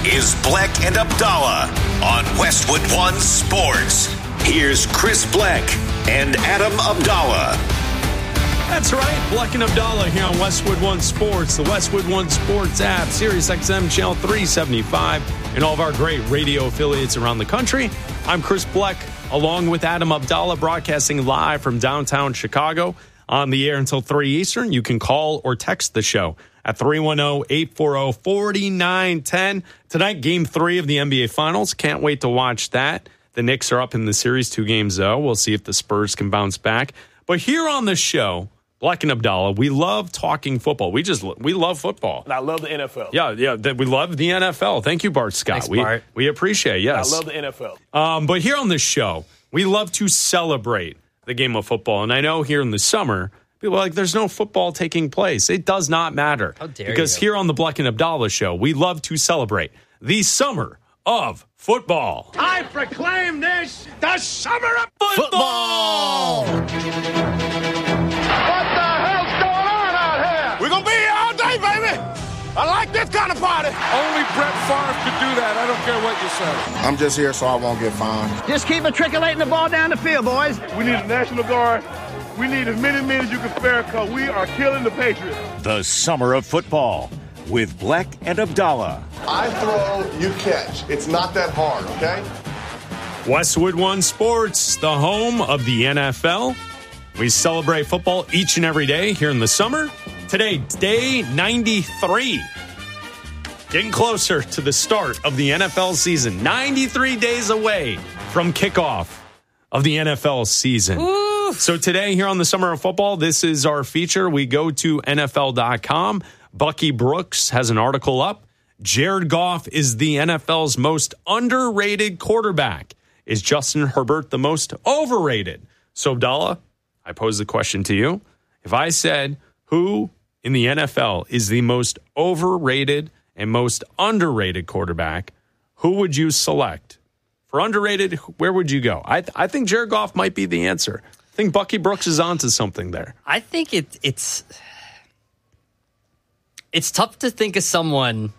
is Bleck and Abdallah on Westwood One Sports. Here's Chris Bleck and Adam Abdallah. That's right, Bleck and Abdallah here on Westwood One Sports, the Westwood One Sports app, Sirius XM Channel 375, and all of our great radio affiliates around the country. I'm Chris Bleck, along with Adam Abdallah, broadcasting live from downtown Chicago. On the air until 3 Eastern. You can call or text the show at 310-840-4910. Tonight, Game 3 of the NBA Finals. Can't wait to watch that. The Knicks are up in the series, 2 games, though. We'll see if the Spurs can bounce back. But here on the show, Bleck and Abdallah, we love talking football. We love football. And I love the NFL. Yeah, we love the NFL. Thank you, Bart Scott. Thanks, Bart. We appreciate it, yes. I love the NFL. But here on this show, we love to celebrate the game of football. And I know here in the summer, people are like, there's no football taking place. It does not matter. How dare because you? Here on the Bleck and Abdallah show, we love to celebrate the summer of football. I proclaim this the summer of Football! What the hell's going on out here? We're going to be here all day, baby. I like this kind of party. Only Brett Favre could do that. I don't care what you say. I'm just here so I won't get fined. Just keep matriculating the ball down the field, boys. We need a National Guard. We need as many men as you can spare because we are killing the Patriots. The summer of football with Bleck and Abdallah. I throw, you catch. It's not that hard, okay? Westwood One Sports, the home of the NFL. We celebrate football each and every day here in the summer. Today, day 93. Getting closer to the start of the NFL season. 93 days away from kickoff of the NFL season. Ooh. So today here on the Summer of Football, this is our feature. We go to NFL.com. Bucky Brooks has an article up. Jared Goff is the NFL's most underrated quarterback. Is Justin Herbert the most overrated? So, Abdallah, I pose the question to you. If I said who in the NFL is the most overrated and most underrated quarterback, who would you select? For underrated, where would you go? I think Jared Goff might be the answer. I think Bucky Brooks is onto something there. I think it's tough to think of someone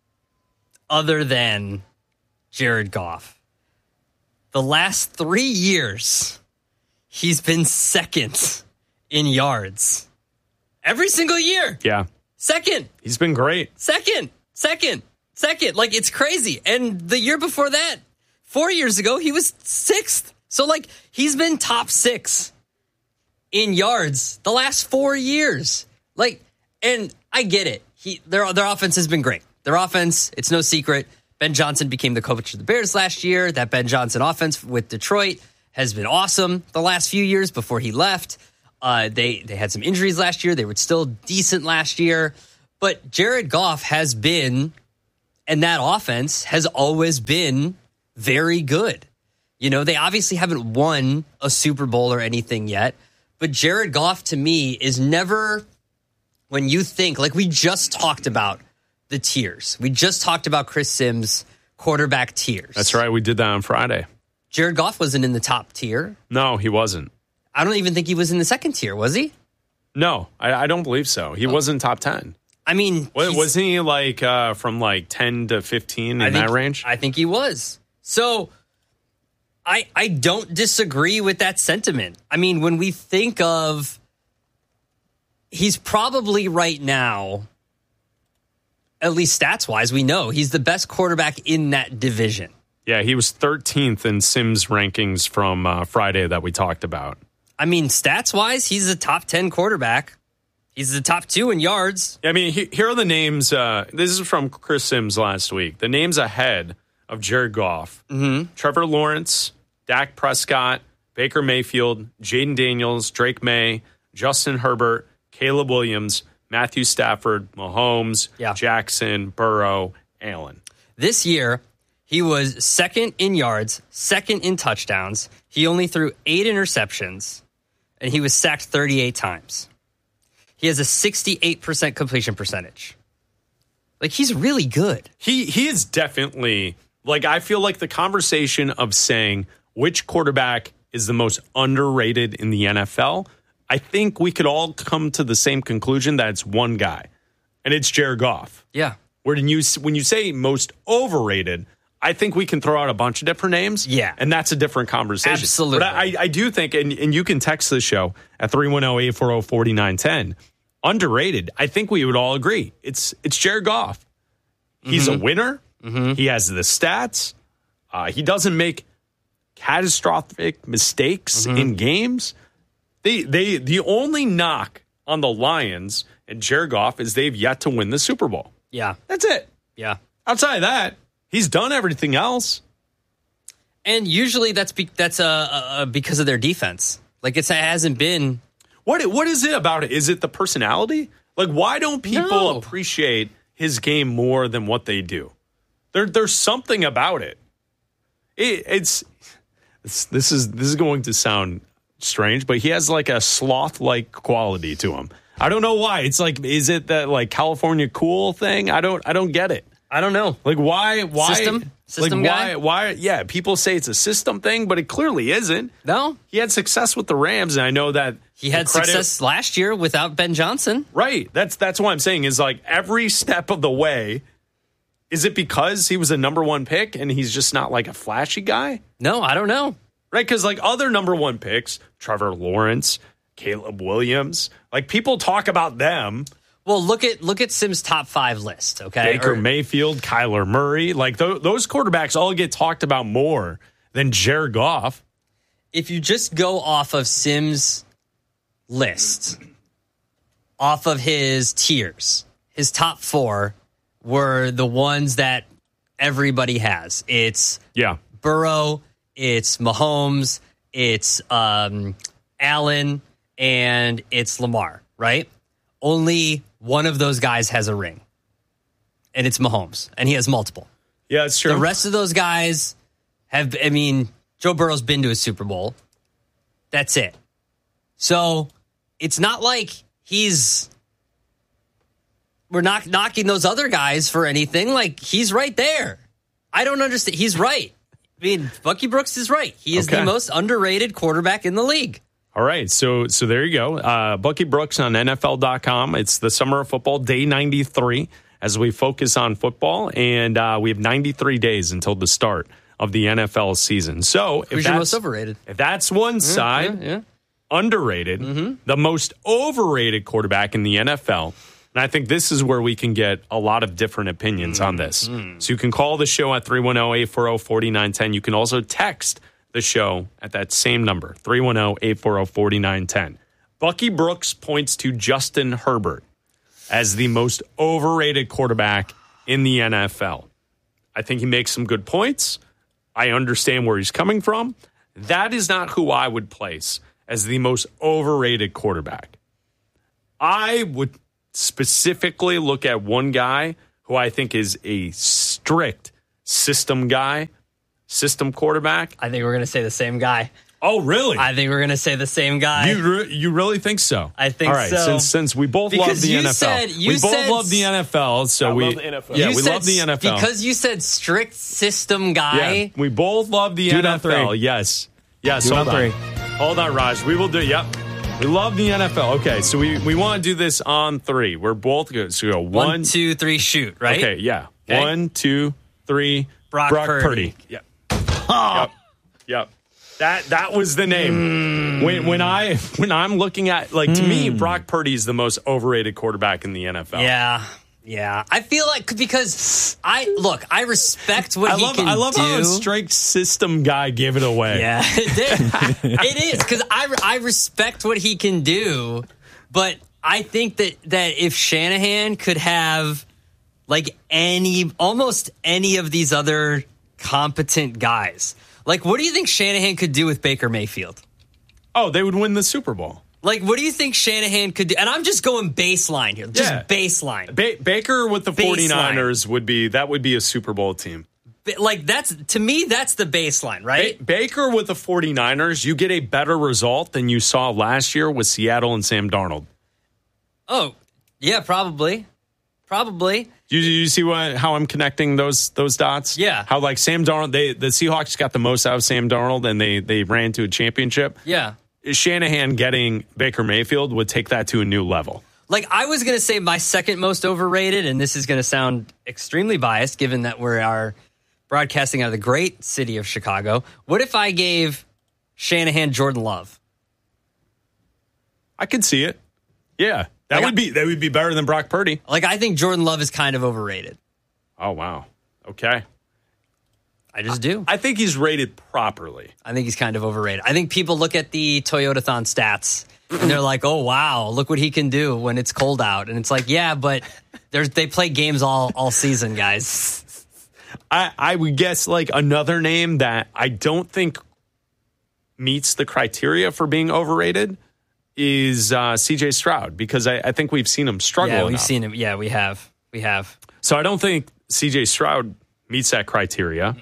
other than Jared Goff. The last 3 years, he's been second in yards. Every single year. Yeah. Second. He's been great. Second. Like, it's crazy. And the year before that, 4 years ago, he was sixth. So, like, he's been top 6 in yards the last 4 years. Like, and I get it. Their offense has been great. Their offense, it's no secret. Ben Johnson became the coach of the Bears last year. That Ben Johnson offense with Detroit has been awesome the last few years before he left. They had some injuries last year. They were still decent last year. But Jared Goff has been, and that offense has always been very good. You know, they obviously haven't won a Super Bowl or anything yet. But Jared Goff, to me, is never, when you think, like we just talked about the tiers. We just talked about Chris Sims' quarterback tiers. That's right. We did that on Friday. Jared Goff wasn't in the top tier. No, he wasn't. I don't even think he was in the second tier, was he? No, I don't believe so. He wasn't top 10. I mean, wasn't he like from like 10 to 15 in that range? I think he was. So I don't disagree with that sentiment. I mean, when we think of, he's probably right now, at least stats-wise, we know he's the best quarterback in that division. Yeah, he was 13th in Sims rankings from Friday that we talked about. I mean, stats-wise, he's a top 10 quarterback. He's the top 2 in yards. I mean, here are the names. This is from Chris Sims last week. The names ahead of Jared Goff. Mm-hmm. Trevor Lawrence, Dak Prescott, Baker Mayfield, Jaden Daniels, Drake May, Justin Herbert, Caleb Williams, Matthew Stafford, Mahomes, Jackson, Burrow, Allen. This year, he was second in yards, second in touchdowns. He only threw 8 interceptions, and he was sacked 38 times. He has a 68% completion percentage. Like, he's really good. He is definitely, like, I feel like the conversation of saying which quarterback is the most underrated in the NFL, I think we could all come to the same conclusion that it's one guy, and it's Jared Goff. Yeah. When you say most overrated, I think we can throw out a bunch of different names. Yeah. And that's a different conversation. Absolutely. But I do think, and you can text the show at 310-840-4910, underrated, I think we would all agree. It's Jared Goff. He's a winner. He has the stats. He doesn't make catastrophic mistakes in games. The only knock on the Lions and Jared Goff is they've yet to win the Super Bowl. Yeah. That's it. Yeah. Outside of that, he's done everything else. And usually that's because of their defense. Like it hasn't been. What is it about it? Is it the personality? Like, why don't people appreciate his game more than what they do? There's something about it. This is going to sound strange, but he has like a sloth-like quality to him. I don't know why. It's like, is it that like California cool thing? I don't get it. I don't know. Like why System like guy? why yeah, people say it's a system thing, but it clearly isn't. No. He had success with the Rams, and I know that He had success last year without Ben Johnson. Right. That's what I'm saying is like every step of the way. Is it because he was a number one pick and he's just not like a flashy guy? No, I don't know. Right, because like other number one picks, Trevor Lawrence, Caleb Williams, like people talk about them. Well, look at Sim's top 5 list, okay? Baker Mayfield, Kyler Murray, like those quarterbacks all get talked about more than Jared Goff. If you just go off of Sim's list, off of his tiers, his top 4 were the ones that everybody has. It's Burrow, it's Mahomes, it's Allen, and it's Lamar, right? Only one of those guys has a ring, and it's Mahomes, and he has multiple. Yeah, it's true. The rest of those guys Joe Burrow's been to a Super Bowl. That's it. So it's not like we're not knocking those other guys for anything. Like, he's right there. I don't understand. He's right. I mean, Bucky Brooks is right. He is the most underrated quarterback in the league. All right, so there you go. Bucky Brooks on NFL.com. It's the Summer of Football, day 93, as we focus on football. And we have 93 days until the start of the NFL season. So who's your most overrated? If that's one side, underrated, the most overrated quarterback in the NFL. And I think this is where we can get a lot of different opinions on this. So you can call the show at 310-840-4910. You can also text the show at that same number, 310-840-4910. Bucky Brooks points to Justin Herbert as the most overrated quarterback in the NFL. I think he makes some good points. I understand where he's coming from. That is not who I would place as the most overrated quarterback. I would specifically look at one guy who I think is a strict system guy, system quarterback. I think we're going to say the same guy. Oh, really? I think we're going to say the same guy. You really think so? I think so. All right, so. Since we both love the NFL. We both love the NFL, so we love the NFL. Yeah, we love the NFL. Because you said strict system guy. Yeah, we both love the NFL. Yes. Yes, hold on. Hold on, Raj. We will do, yep. We love the NFL. Okay, so we want to do this on 3. We're both good. So we go 1, 2, 3, shoot, right? Okay, yeah. Okay. 1, 2, 3, Brock Purdy. Yep. Oh. Yep. That was the name. When I'm looking at, like, to me, Brock Purdy is the most overrated quarterback in the NFL. Yeah. I feel like because I respect what he can do. I love how a strict system guy gave it away. Yeah, it is because I respect what he can do, but I think that if Shanahan could have like almost any of these other competent guys. Like, what do you think Shanahan could do with Baker Mayfield? Oh, they would win the Super Bowl. Like, what do you think Shanahan could do? And I'm just going baseline here. Just baseline. Baker with the 49ers would be a Super Bowl team. Like, to me, that's the baseline, right? Baker with the 49ers, you get a better result than you saw last year with Seattle and Sam Darnold. Oh, yeah, probably. You see how I'm connecting those dots? Yeah. How, like, Sam Darnold, the Seahawks got the most out of Sam Darnold, and they ran to a championship. Yeah. Shanahan getting Baker Mayfield would take that to a new level. Like, I was going to say my second most overrated, and this is going to sound extremely biased given that we are broadcasting out of the great city of Chicago. What if I gave Shanahan Jordan Love? I could see it. Yeah. That would be better than Brock Purdy. Like, I think Jordan Love is kind of overrated. Oh, wow. Okay. I just do. I think he's rated properly. I think he's kind of overrated. I think people look at the Toyotathon stats and they're like, oh, wow, look what he can do when it's cold out. And it's like, yeah, but they play games all season, guys. I would guess like another name that I don't think meets the criteria for being overrated is CJ Stroud, because I think we've seen him struggle. Yeah, we've seen him. Yeah, we have. So I don't think CJ Stroud meets that criteria.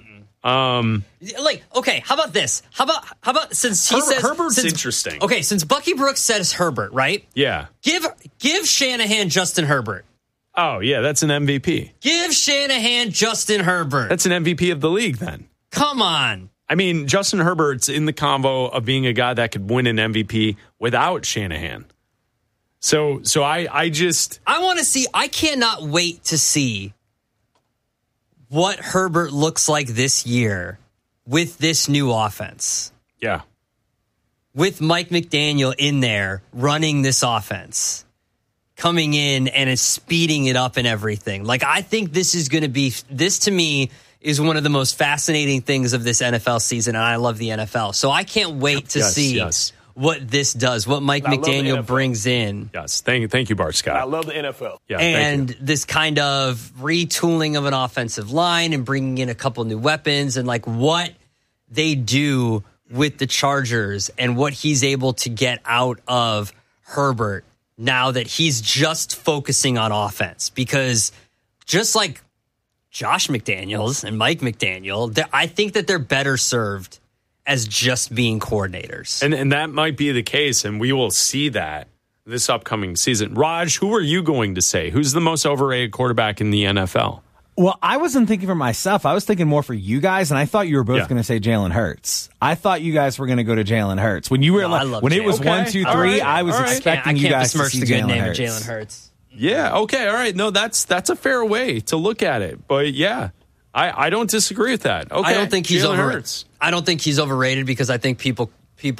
Like, okay, how about this? How about since he says Herbert's interesting. Okay, since Bucky Brooks says Herbert, right? Yeah. Give Shanahan Justin Herbert. Oh, yeah, that's an MVP. Give Shanahan Justin Herbert. That's an MVP of the league then. Come on. I mean, Justin Herbert's in the convo of being a guy that could win an MVP without Shanahan. So I want to see. I cannot wait to see what Herbert looks like this year with this new offense. Yeah. With Mike McDaniel in there running this offense, coming in and is speeding it up and everything. Like, I think this to me is one of the most fascinating things of this NFL season, and I love the NFL. So I can't wait to see what this does, what Mike McDaniel brings in. Yes, thank you, Bart Scott. I love the NFL. Yeah, and this kind of retooling of an offensive line and bringing in a couple new weapons and like what they do with the Chargers and what he's able to get out of Herbert now that he's just focusing on offense. Because just like Josh McDaniels and Mike McDaniel, I think that they're better served as just being coordinators. And that might be the case, and we will see that this upcoming season. Raj, who are you going to say? Who's the most overrated quarterback in the NFL? Well, I wasn't thinking for myself. I was thinking more for you guys, and I thought you were both going to say Jalen Hurts. I thought you guys were going to go to Jalen Hurts. When you were when it was 1, 2, 3, right. I was expecting you guys to see the good Jalen name Hurts. of Jalen Hurts. Yeah, okay, all right. No, that's a fair way to look at it. But yeah, I don't disagree with that. Okay, I don't think he's Hurts. I don't think he's overrated because I think people.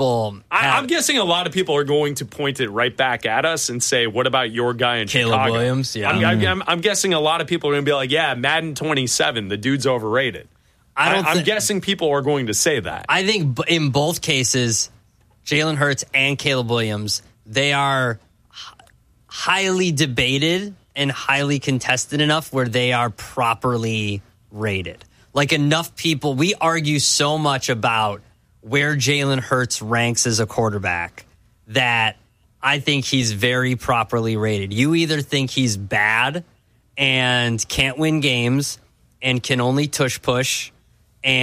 I'm guessing a lot of people are going to point it right back at us and say, "What about your guy in Caleb Chicago?" Williams? Yeah, I'm guessing a lot of people are going to be like, "Yeah, Madden 27, the dude's overrated." I'm guessing people are going to say that. I think in both cases, Jalen Hurts and Caleb Williams, they are highly debated and highly contested enough where they are properly rated. Like, enough people, we argue so much about where Jalen Hurts ranks as a quarterback that I think he's very properly rated. You either think he's bad and can't win games and can only tush push